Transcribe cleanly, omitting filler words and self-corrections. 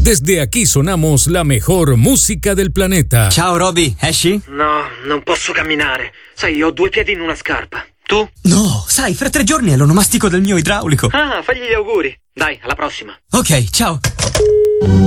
Desde aquí sonamos la mejor música del planeta. Ciao Roby, esci? No, non posso camminare. Sai, ho 2 piedi in una scarpa. Tu? No, sai, fra 3 giorni è l'onomastico del mio idraulico. Ah, fagli gli auguri. Dai, alla prossima. Ok, ciao.